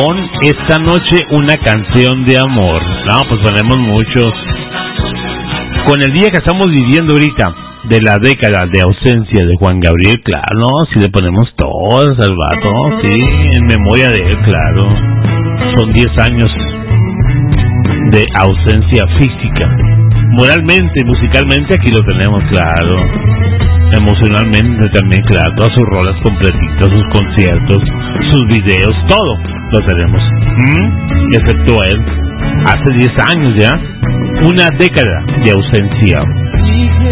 con Esta Noche Una Canción de Amor. No, pues ponemos muchos. Con el día que estamos viviendo ahorita, de la década de ausencia de Juan Gabriel, claro, ¿no? Si le ponemos todas al vato, sí, en memoria de él, claro. Son 10 años de ausencia física. Moralmente, musicalmente, aquí lo tenemos, claro. Emocionalmente también, claro. Todas sus rolas completitas, sus conciertos, sus videos, todo lo tenemos. Excepto a él. Hace 10 años ya, una década de ausencia.